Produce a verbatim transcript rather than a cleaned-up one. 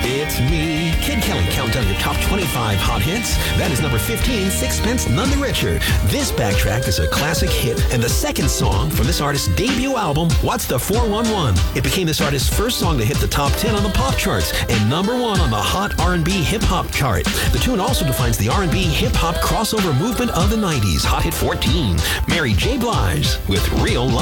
It's me, Kid Kelly, counting down your top twenty-five hot hits. That is number fifteen, Sixpence None the Richer. This backtrack is a classic hit and the second song from this artist's debut album, What's the four one one? It became this artist's first song to hit the top ten on the pop charts and number one on the Hot R and B Hip Hop chart. The tune also defines the R and B hip hop crossover movement of the nineties. Hot hit fourteen, Mary J. Blige with Real Love.